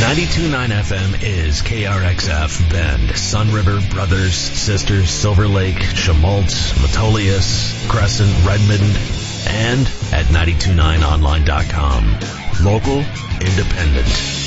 92.9 FM is KRXF Bend, Sun River, Brothers, Sisters, Silver Lake, Schmaltz, Metolius, Crescent, Redmond, and at 929online.com. Local, independent.